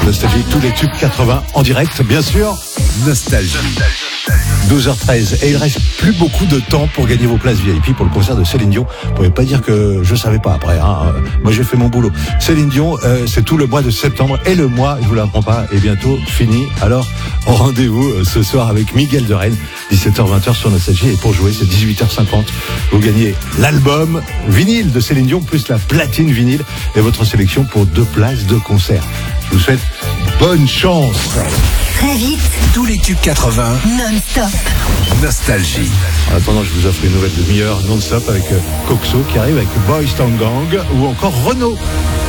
Nostalgie, tous les tubes 80 en direct, bien sûr. Nostalgie. 12h13. Et il reste plus beaucoup de temps pour gagner vos places VIP pour le concert de Céline Dion. Vous pouvez pas dire que je savais pas après, hein. Moi, j'ai fait mon boulot. Céline Dion, c'est tout le mois de septembre et le mois, je vous l'apprends pas, est bientôt fini. Alors, au rendez-vous ce soir avec Miguel de Rennes, 17h-20h sur Nostalgie. Et pour jouer, c'est 18h50. Vous gagnez l'album vinyle de Céline Dion plus la platine vinyle et votre sélection pour 2 places de concert. Je vous souhaite bonne chance. Très vite. Tous les tubes 80. Non-stop. Nostalgie. En attendant, je vous offre une nouvelle demi-heure non-stop avec Coxo qui arrive avec Boys Town Gang ou encore Renaud.